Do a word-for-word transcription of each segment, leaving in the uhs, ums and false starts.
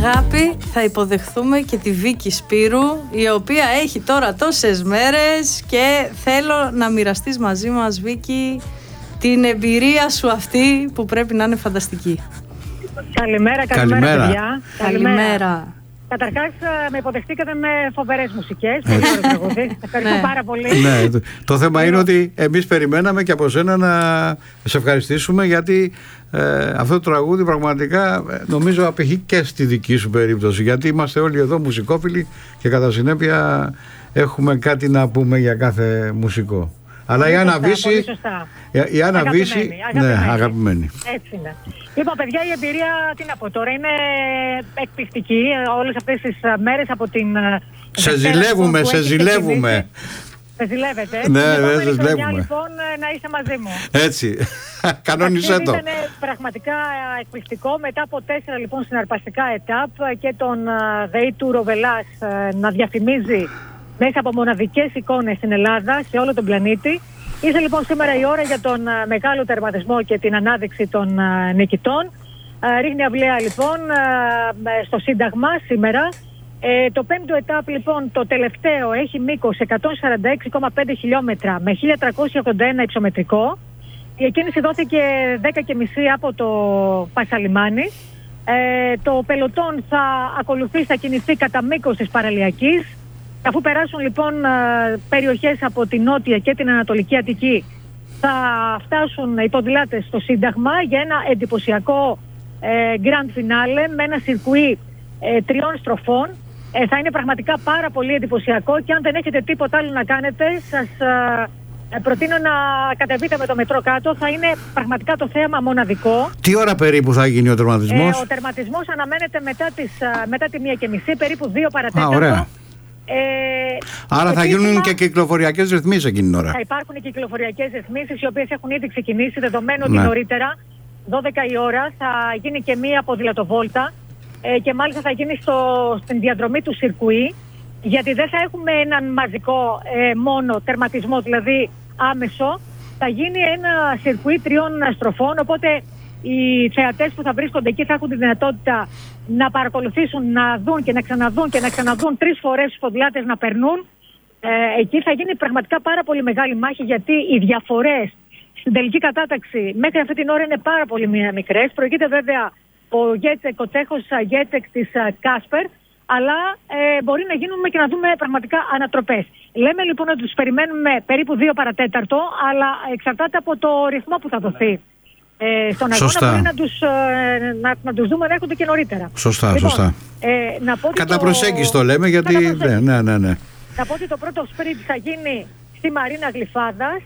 αγάπη θα υποδεχθούμε και τη Βίκη Σπύρου, η οποία έχει τώρα τόσες μέρες και θέλω να μοιραστείς μαζί μας, Βίκη, την εμπειρία σου αυτή που πρέπει να είναι φανταστική. Καλημέρα, καλημέρα, καλημέρα. παιδιά. Καλημέρα. καλημέρα. Καταρχάς με υποδεχτήκατε με φοβερές μουσικές. Πολύ ωραίο τραγούδι. Ευχαριστώ ναι. πάρα πολύ. Ναι, το, το θέμα είναι ότι εμείς περιμέναμε και από σένα να σε ευχαριστήσουμε, γιατί ε, αυτό το τραγούδι πραγματικά νομίζω απηχεί και στη δική σου περίπτωση, γιατί είμαστε όλοι εδώ μουσικόφιλοι και κατά συνέπεια έχουμε κάτι να πούμε για κάθε μουσικό. Αλλά πολύ η Άννα σωστά, Βύση, η, η Άννα Βύση, αγαπημένη, ναι, αγαπημένη. αγαπημένη. Έτσι είναι. Λοιπόν, παιδιά, η εμπειρία, τι να πω τώρα, είναι εκπληκτική όλες αυτές τις μέρες από την... Σε ζηλεύουμε, σε ζηλεύουμε. Σε ζηλεύετε. Ναι, την ναι, επόμενη σε χρονιά, ζηλεύουμε. λοιπόν, να είσαι μαζί μου. Έτσι, κανόνισέ το. Ήταν πραγματικά εκπληκτικό. Μετά από τέσσερα λοιπόν συναρπαστικά ετάπ και τον ΔΕΗ του Ροβελάς να διαφημίζει μέσα από μοναδικές εικόνες στην Ελλάδα, σε όλο τον πλανήτη. Ήρθε λοιπόν σήμερα η ώρα για τον uh, μεγάλο τερματισμό και την ανάδειξη των uh, νικητών. Uh, ρίχνει αυλαία λοιπόν uh, στο Σύνταγμα σήμερα. Ε, το πέμπτο ετάπ λοιπόν, το τελευταίο, έχει μήκος εκατόν σαράντα έξι κόμμα πέντε χιλιόμετρα με χίλια τριακόσια ογδόντα ένα υψομετρικό. Η εκκίνηση δόθηκε δέκα και μισή από το Πασαλιμάνι. Ε, το πελωτόν θα ακολουθεί, θα κινηθεί κατά μήκος της παραλιακής. Αφού περάσουν λοιπόν περιοχές από την νότια και την ανατολική Αττική, θα φτάσουν οι ποδηλάτες στο Σύνταγμα για ένα εντυπωσιακό ε, grand finale με ένα σιρκουί ε, τριών στροφών. Ε, θα είναι πραγματικά πάρα πολύ εντυπωσιακό και αν δεν έχετε τίποτα άλλο να κάνετε, σας ε, προτείνω να κατεβείτε με το μετρό κάτω. Θα είναι πραγματικά το θέαμα μοναδικό. Τι ώρα περίπου θα γίνει ο τερματισμός? Ε, ο τερματισμός αναμένεται μετά, τις, μετά τη μία και μισή, περίπου δύο παρατέταρτο. Α, ωραία. Ε, Άρα θα επίσημα, γίνουν και κυκλοφοριακές ρυθμίσεις εκείνη την ώρα. Θα υπάρχουν και κυκλοφοριακές ρυθμίσεις, οι οποίες έχουν ήδη ξεκινήσει, δεδομένου ναι. ότι νωρίτερα, δώδεκα η ώρα, θα γίνει και μία ποδηλατοβόλτα ε, και μάλιστα θα γίνει στο, στην διαδρομή του σιρκουί, γιατί δεν θα έχουμε έναν μαζικό ε, μόνο τερματισμό, δηλαδή άμεσο. Θα γίνει ένα σιρκουί τριών στροφών, οπότε οι θεατές που θα βρίσκονται εκεί θα έχουν τη δυνατότητα να παρακολουθήσουν, να δουν και να ξαναδούν και να ξαναδούν τρεις φορές τους ποδηλάτες να περνούν. Ε, εκεί θα γίνει πραγματικά πάρα πολύ μεγάλη μάχη, γιατί οι διαφορές στην τελική κατάταξη μέχρι αυτή την ώρα είναι πάρα πολύ μικρές. Προηγείται βέβαια ο Γέτσεκ, ο Τσέχος Γέτσεκ της Κάσπερ, αλλά ε, μπορεί να γίνουμε και να δούμε πραγματικά ανατροπές. Λέμε λοιπόν ότι τους περιμένουμε περίπου δύο παρατέταρτο, αλλά εξαρτάται από το ρυθμό που θα δοθεί. Ε, στον αγώνα. Σωστά. Μπορεί να τους, ε, να, να τους δούμε να έρχονται και νωρίτερα. Σωστά, λοιπόν, σωστά. Ε, να πω Κατά το... προσέγγιση το λέμε, γιατί ναι, ναι, ναι, ναι. Να πω ότι το πρώτο sprint θα γίνει στη Μαρίνα Γλυφάδας.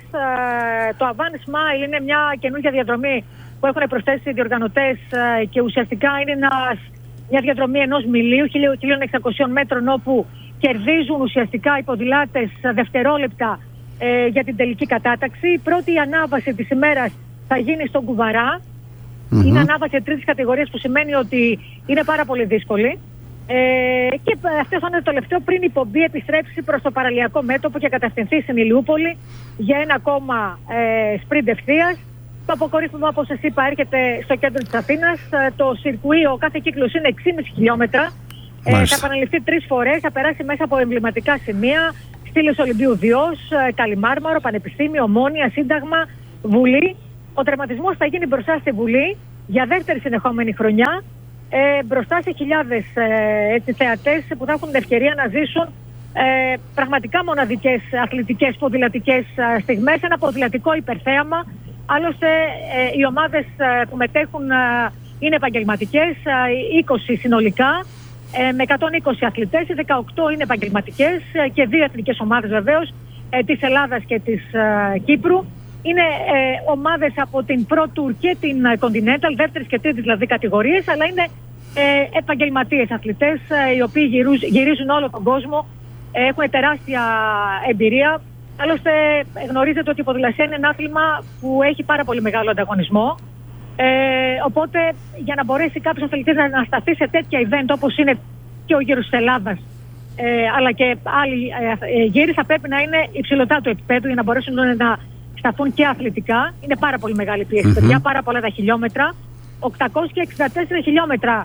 Ε, το Avant Smile είναι μια καινούργια διαδρομή που έχουν προσθέσει οι διοργανωτές ε, και ουσιαστικά είναι ένας, μια διαδρομή ενός μιλίου χίλια εξακόσια μέτρων, όπου κερδίζουν ουσιαστικά οι ποδηλάτες δευτερόλεπτα ε, για την τελική κατάταξη. Η πρώτη ανάβαση της ημέρας θα γίνει στον Κουβαρά. Mm-hmm. Είναι ανάβαση τρίτης κατηγορίας, που σημαίνει ότι είναι πάρα πολύ δύσκολη. Ε, και αυτό θα είναι το τελευταίο πριν η πομπή επιστρέψει προς το παραλιακό μέτωπο και κατευθυνθεί στην Ηλιούπολη για ένα ακόμα ε, σπριντ ευθείας. Το αποκορύφωμα, όπως σας είπα, έρχεται στο κέντρο της Αθήνας. Το σιρκουί, ο κάθε κύκλος είναι έξι κόμμα πέντε χιλιόμετρα. Ε, θα επαναληφθεί τρεις φορές, θα περάσει μέσα από εμβληματικά σημεία. Στήλες Ολυμπίου Διός, Καλιμάρμαρο, Πανεπιστήμιο, Ομόνια, Σύνταγμα, Βουλή. Ο τερματισμός θα γίνει μπροστά στη Βουλή για δεύτερη συνεχόμενη χρονιά, ε, μπροστά σε χιλιάδες ε, έτσι, θεατές που θα έχουν την ευκαιρία να ζήσουν ε, πραγματικά μοναδικές αθλητικές, ποδηλατικές ε, στιγμές, ένα ποδηλατικό υπερθέαμα. Άλλωστε ε, οι ομάδες ε, που μετέχουν ε, είναι επαγγελματικές, ε, είκοσι συνολικά, ε, με εκατόν είκοσι αθλητές, οι δεκαοκτώ είναι επαγγελματικές ε, και δύο εθνικές ομάδες βεβαίως, ε, της Ελλάδας και της ε, Κύπρου. Είναι ε, ομάδες από την Pro Tour και την Continental, δεύτερης και τρίτης δηλαδή κατηγορίες, αλλά είναι ε, επαγγελματίες αθλητές, ε, οι οποίοι γυρίζουν, γυρίζουν όλο τον κόσμο, ε, έχουν τεράστια εμπειρία. Άλλωστε γνωρίζετε ότι η ποδηλασία είναι ένα άθλημα που έχει πάρα πολύ μεγάλο ανταγωνισμό. Ε, οπότε για να μπορέσει κάποιος αθλητής να, να σταθεί σε τέτοια event όπως είναι και ο γύρος της Ελλάδας, ε, αλλά και άλλοι ε, ε, γύροι, θα πρέπει να είναι υψηλωτά του επίπεδου για να μπορέσουν να σταθούν και αθλητικά. Είναι πάρα πολύ μεγάλη πίεση, mm-hmm. παιδιά, πάρα πολλά τα χιλιόμετρα. οκτακόσια εξήντα τέσσερα χιλιόμετρα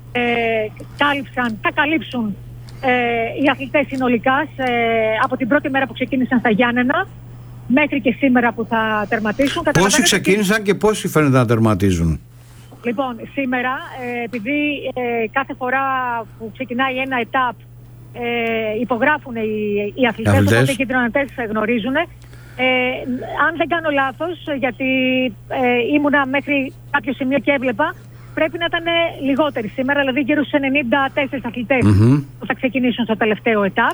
ε, κάλυψαν, θα καλύψουν ε, οι αθλητές συνολικά ε, από την πρώτη μέρα που ξεκίνησαν στα Γιάννενα μέχρι και σήμερα που θα τερματίσουν. Πόσοι ξεκίνησαν και... και πόσοι φαίνεται να τερματίζουν? Λοιπόν, σήμερα, ε, επειδή ε, κάθε φορά που ξεκινάει ένα ετάπ ε, υπογράφουν οι, οι αθλητές, αθλητές. Οπότε και οι τρονατές γνωρίζουν. Ε, αν δεν κάνω λάθος, γιατί ε, ήμουνα μέχρι κάποιο σημείο και έβλεπα, πρέπει να ήταν λιγότεροι σήμερα, δηλαδή γύρω στους ενενήντα τέσσερις αθλητές mm-hmm. που θα ξεκινήσουν στο τελευταίο ετάπ.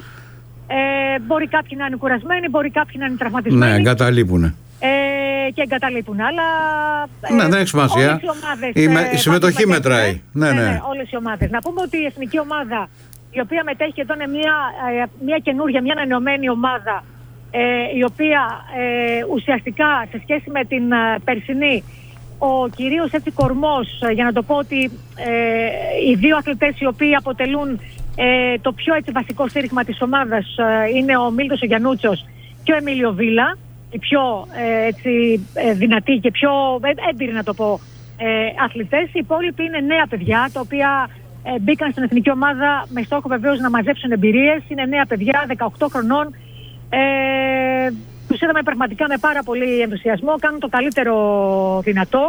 Ε, μπορεί κάποιοι να είναι κουρασμένοι, μπορεί κάποιοι να είναι τραυματισμένοι. Ναι, εγκαταλείπουνε. Ε, και εγκαταλείπουν, αλλά ναι, ε, δεν έχει σημασία. Η, με, η συμμετοχή μετράει. Ναι, ναι. Ναι, όλες οι ομάδες. Να πούμε ότι η εθνική ομάδα, η οποία μετέχει εδώ, είναι μια, μια καινούργια, μια ανανεωμένη ομάδα, ε, η οποία ε, ουσιαστικά σε σχέση με την ε, περσινή, ο κυρίως έτσι κορμός, για να το πω ότι ε, οι δύο αθλητές οι οποίοι αποτελούν ε, το πιο έτσι βασικό στήριγμα της ομάδας ε, είναι ο Μίλτος ο Γιαννούτσος και ο Εμίλιο Βίλα, οι πιο ε, έτσι, ε, δυνατοί και πιο έμπειροι, να το πω, ε, αθλητές. Οι υπόλοιποι είναι νέα παιδιά, τα οποία ε, μπήκαν στην εθνική ομάδα με στόχο βεβαίως να μαζέψουν εμπειρίες. Είναι νέα παιδιά, δεκαοκτώ χρονών. Ε, τους είδαμε πραγματικά με πάρα πολύ ενθουσιασμό, κάνουν το καλύτερο δυνατό.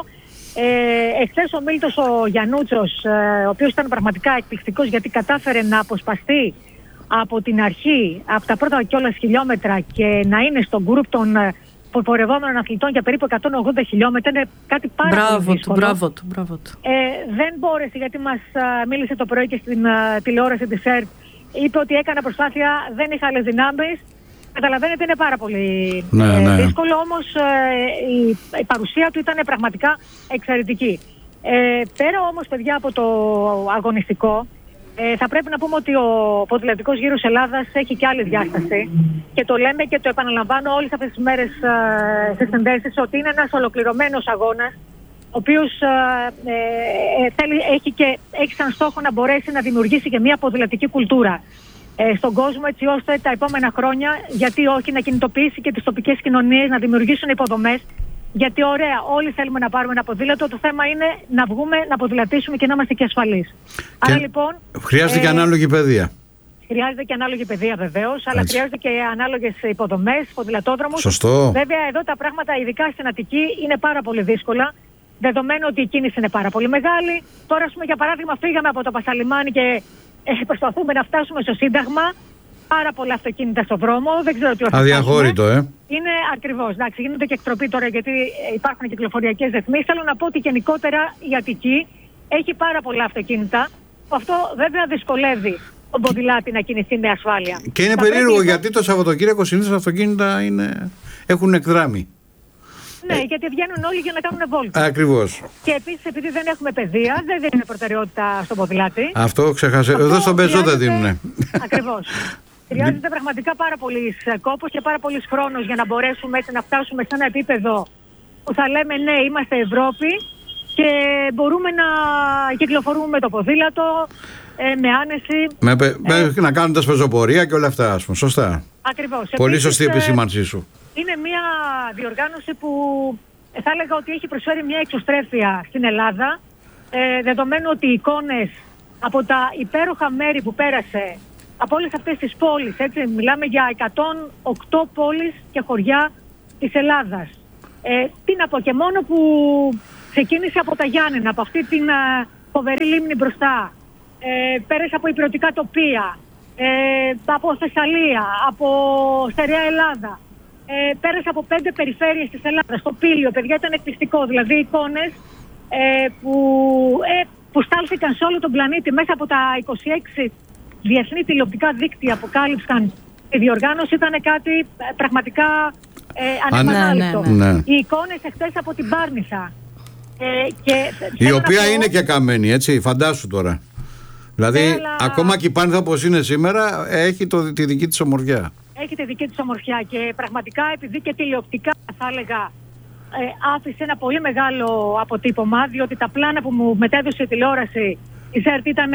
Ε, εχθές ο Μίλτος ο Γιαννούτσος, ε, ο οποίος ήταν πραγματικά εκπληκτικός, γιατί κατάφερε να αποσπαστεί από την αρχή, από τα πρώτα κιόλας χιλιόμετρα, και να είναι στο γκρουπ των πορευόμενων αθλητών για περίπου εκατόν ογδόντα χιλιόμετρα. Είναι κάτι πάρα μπράβο πολύ δύσκολο. Του, μπράβο του, μπράβο του. Ε, δεν μπόρεσε, γιατί μας α, μίλησε το πρωί και στην α, τηλεόραση της ΕΡΤ. Είπε ότι έκανε προσπάθεια, δεν είχε άλλες δυνάμεις. Καταλαβαίνετε, είναι πάρα πολύ ναι, ε, ναι. δύσκολο, όμως ε, η, η παρουσία του ήταν πραγματικά εξαιρετική. Ε, πέρα όμως, παιδιά, από το αγωνιστικό, Ε, θα πρέπει να πούμε ότι ο ποδηλατικός γύρος Ελλάδας έχει και άλλη διάσταση, και το λέμε και το επαναλαμβάνω όλες αυτές τις μέρες ε, στις συνδέσεις, ότι είναι ένας ολοκληρωμένος αγώνας, ο οποίος ε, ε, θέλει, έχει, και, έχει σαν στόχο να μπορέσει να δημιουργήσει και μια ποδηλατική κουλτούρα ε, στον κόσμο, έτσι ώστε τα επόμενα χρόνια, γιατί όχι, να κινητοποιήσει και τις τοπικές κοινωνίες, να δημιουργήσουν υποδομές. Γιατί ωραία, όλοι θέλουμε να πάρουμε ένα ποδήλατο. Το θέμα είναι να βγούμε, να ποδηλατήσουμε και να είμαστε και ασφαλείς. Και άρα λοιπόν. Χρειάζεται ε, και ανάλογη παιδεία. Χρειάζεται και ανάλογη παιδεία βεβαίως, αλλά χρειάζεται και ανάλογες υποδομές, ποδηλατόδρομους. Σωστό. Βέβαια, εδώ τα πράγματα, ειδικά στην Αττική, είναι πάρα πολύ δύσκολα. Δεδομένου ότι η κίνηση είναι πάρα πολύ μεγάλη. Τώρα, ας πούμε, για παράδειγμα, φύγαμε από το Πασαλιμάνι και ε, προσπαθούμε να φτάσουμε στο Σύνταγμα. Πάρα πολλά αυτοκίνητα στον δρόμο, δεν ξέρω τι θα αδιαχώρητο, ε. Είναι ακριβώς. Εντάξει, γίνονται και εκτροπή τώρα, γιατί υπάρχουν κυκλοφοριακές ρυθμίσεις. Θέλω να πω ότι γενικότερα η Αττική έχει πάρα πολλά αυτοκίνητα. Αυτό βέβαια δυσκολεύει τον ποδηλάτη να κινηθεί με ασφάλεια. Και είναι θα περίεργο πρέπει... γιατί το Σαββατοκύριακο συνήθως αυτοκίνητα είναι... έχουν εκδράμει. Ναι, ε... γιατί βγαίνουν όλοι για να κάνουν βόλτα. Ακριβώς. Και επίσης, επειδή δεν έχουμε παιδεία, δεν δίνουν προτεραιότητα στον ποδηλάτη. Αυτό ξεχάσε. Αυτό εδώ στον πεζό δεν δίνουνε. Ακριβώς. Χρειάζεται πραγματικά πάρα πολύ κόπος και πάρα πολύ χρόνος για να μπορέσουμε έτσι να φτάσουμε σε ένα επίπεδο που θα λέμε ναι, είμαστε Ευρώπη και μπορούμε να κυκλοφορούμε με το ποδήλατο, ε, με άνεση. Με, με, ε, να κάνοντας πεζοπορία και όλα αυτά, ας πούμε. Σωστά. Ακριβώς. Πολύ Επίσης, σωστή επισήμανσή σου. Είναι μια διοργάνωση που θα έλεγα ότι έχει προσφέρει μια εξωστρέφεια στην Ελλάδα, ε, δεδομένου ότι οι εικόνες από τα υπέροχα μέρη που πέρασε, από όλες αυτές τις πόλεις, έτσι, μιλάμε για εκατόν οκτώ πόλεις και χωριά της Ελλάδας. Ε, τι να πω, και μόνο που ξεκίνησε από τα Γιάννενα, από αυτή την α, φοβερή λίμνη μπροστά, ε, πέρασε από υπηρετικά τοπία, ε, από Θεσσαλία, από στερεά Ελλάδα, ε, πέρασε από πέντε περιφέρειες της Ελλάδας, το Πήλιο, παιδιά, ήταν εκπληκτικό, δηλαδή εικόνες ε, που, ε, που στάλθηκαν σε όλο τον πλανήτη μέσα από τα είκοσι έξι διεθνή τηλεοπτικά δίκτυα που κάλυψαν τη διοργάνωση. Ήταν κάτι ε, πραγματικά ε, ανεπανάληπτο. Ναι, ναι, ναι. Οι εικόνες εχθές από την Πάρνηθα. Ε, και, η οποία πω... είναι και καμένη, έτσι, φαντάσου τώρα. Δηλαδή, ναι, αλλά... ακόμα και η Πάρνηθα όπως είναι σήμερα, έχει το, τη δική της ομορφιά. Έχει τη δική της ομορφιά και πραγματικά, επειδή και τηλεοπτικά θα έλεγα, ε, άφησε ένα πολύ μεγάλο αποτύπωμα, διότι τα πλάνα που μου μετέδωσε η τηλεόραση, η ΣΕΡΤ, ήταν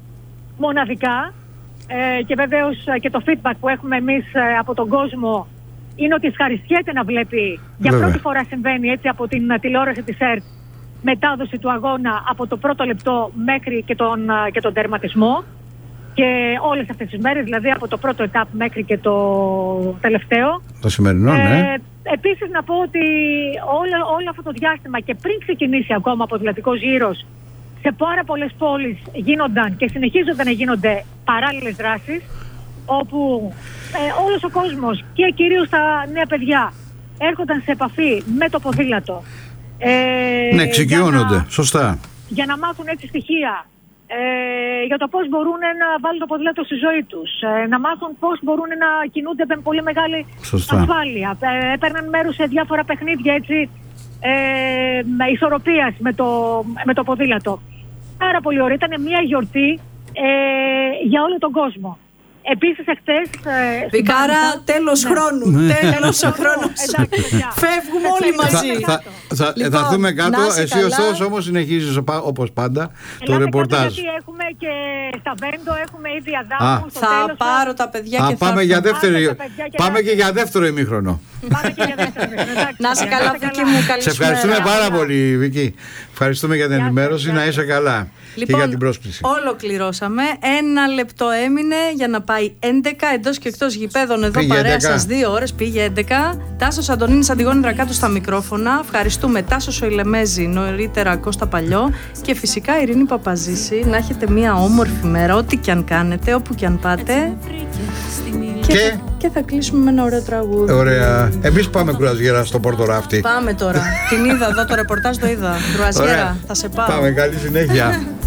μοναδικά. Ε, και βεβαίως και το feedback που έχουμε εμείς ε, από τον κόσμο είναι ότι ευχαριστιέται να βλέπει, για πρώτη φορά συμβαίνει έτσι από την τηλεόραση της ΕΡΤ, μετάδοση του αγώνα από το πρώτο λεπτό μέχρι και τον, και τον τερματισμό και όλες αυτές τις μέρες, δηλαδή από το πρώτο ετάπ μέχρι και το τελευταίο. Το σημερινό, ναι. Ε, επίσης να πω ότι όλο, όλο αυτό το διάστημα και πριν ξεκινήσει ακόμα ο ποδηλατικός γύρος, σε πάρα πολλές πόλεις γίνονταν και συνεχίζονταν να γίνονται παράλληλες δράσεις, όπου ε, όλος ο κόσμος και κυρίως τα νέα παιδιά έρχονταν σε επαφή με το ποδήλατο. Ε, ναι, εξοικειώνονται, για να, σωστά. Για να μάθουν έτσι στοιχεία ε, για το πώς μπορούν να βάλουν το ποδήλατο στη ζωή τους, ε, να μάθουν πώς μπορούν να κινούνται με πολύ μεγάλη σωστά. ασφάλεια. Ε, έπαιρναν μέρος σε διάφορα παιχνίδια έτσι, ε, με ισορροπίας με το, με το ποδήλατο. Πάρα πολύ ωραία. Ήταν μια γιορτή ε, για όλο τον κόσμο. Επίσης εχθές... Πικάρα, τέλος ναι. χρόνου. Τέλος ο χρόνος. Φεύγουμε όλοι μαζί. Θα, θα, λοιπόν, θα έρθουμε κάτω. Εσύ καλά. Ωστόσο όμως συνεχίζεις όπως πάντα το ρεπορτάζ. Γιατί έχουμε και στα Βέντο, έχουμε ήδη Αδάμου. Θα τέλος, πάρω τα παιδιά α, και θα πάμε, για δεύτερη, πάμε και για δεύτερο ημίχρονο. Πάμε και για δεύτερο ημίχρονο. Να είσαι καλά, Βίκη μου. Καλή σε ευχαριστούμε πάρα πολύ, Βίκη. Ευχαριστούμε για την ενημέρωση. Να είσαι καλά. Λοιπόν, και για την πρόσκληση. Ολοκληρώσαμε. Ένα λεπτό έμεινε για να πάει έντεκα εντός και εκτός γηπέδων. Εδώ πήγε παρέα έντεκα. σας δύο ώρες. Πήγε έντεκα. Τάσος Αντωνίνης, Αντιγόνη Ρακάτου στα μικρόφωνα. Ευχαριστούμε Τάσο Σοηλεμέζη, νωρίτερα Κώστα Παλιό. Και φυσικά Ειρήνη Παπαζήση. Να έχετε μια όμορφη μέρα, ό,τι και αν κάνετε, όπου και αν πάτε. Και, και... και θα κλείσουμε με ένα ωραίο τραγούδι. Ωραία. Εμείς πάμε κρουαζιέρα στο Πόρτο Ράφτη. Πάμε τώρα. Την είδα εδώ, το ρεπορτάζ το είδα. Κρουαζιέρα. Θα σε πάω. Πάμε, καλή συνέχεια.